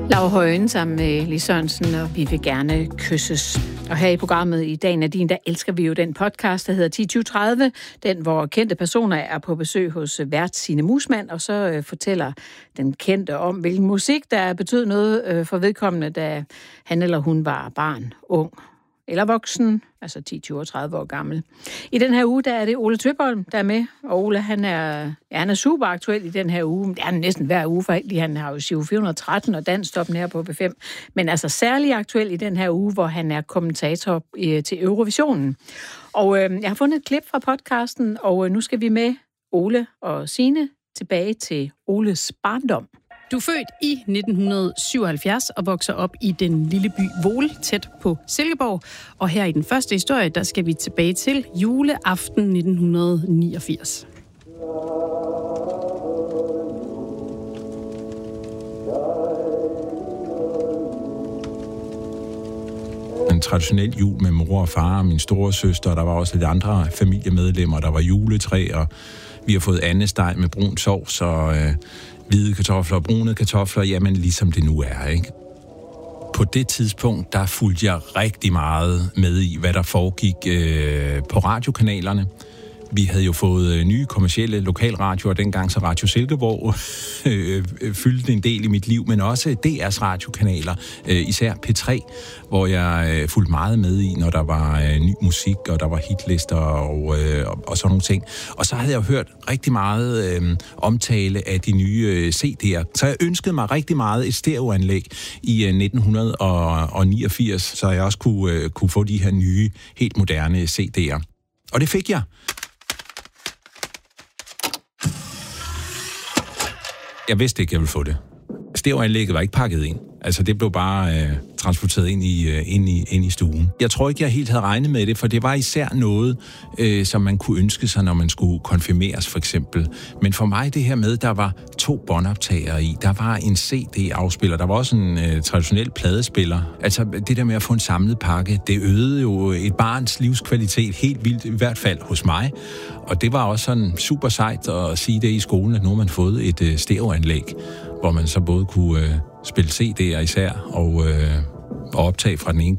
Laura Højen sammen med Lis Sørensen, og vi vil gerne kysses. Og her i programmet i dag, Nadine, der elsker vi jo den podcast, der hedder 10-20-30. Den, hvor kendte personer er på besøg hos vært Signe Muusmann, og så fortæller den kendte om, hvilken musik, der betød noget for vedkommende, da han eller hun var barn, ung eller voksen, altså 10, 20 30 år gammel. I den her uge, der er det Ole Tøpholm, der er med. Og Ole, han er super aktuel i den her uge. Det er næsten hver uge, fordi han har jo Giro 413 og Danstoppen her på B5. Men altså særlig aktuel i den her uge, hvor han er kommentator til Eurovisionen. Og jeg har fundet et klip fra podcasten, og nu skal vi med Ole og Signe tilbage til Oles barndom. Du er født i 1977 og vokser op i den lille by Vole, tæt på Silkeborg. Og her i den første historie, der skal vi tilbage til juleaften 1989. En traditionel jul med mor og far og min store søster, og der var også lidt andre familiemedlemmer. Der var juletræ, og vi har fået andesteg med brun sovs og hvide kartofler og brune kartofler, jamen ligesom det nu er, ikke? På det tidspunkt, der fulgte jeg rigtig meget med i, hvad der foregik på radiokanalerne. Vi havde jo fået nye kommercielle lokalradioer dengang, så Radio Silkeborg fyldte en del i mit liv, men også DR's radiokanaler, især P3, hvor jeg fulgte meget med i, når der var ny musik, og der var hitlister og sådan nogle ting. Og så havde jeg hørt rigtig meget omtale af de nye CD'er, så jeg ønskede mig rigtig meget et stereoanlæg i 1989, så jeg også kunne få de her nye, helt moderne CD'er. Og det fik jeg. Jeg vidste ikke, jeg ville få det. Stereoanlægget var ikke pakket ind. Altså, det blev bare transporteret ind i stuen. Jeg tror ikke, jeg helt havde regnet med det, for det var især noget, som man kunne ønske sig, når man skulle konfirmeres, for eksempel. Men for mig, det her med, der var 2 båndoptagere i. Der var en CD-afspiller. Der var også en traditionel pladespiller. Altså, det der med at få en samlet pakke, det øgede jo et barns livskvalitet helt vildt, i hvert fald hos mig. Og det var også sådan super sejt at sige det i skolen, at nu har man fået et stereoanlæg, hvor man så både kunne spille CD'er især og optage fra den ene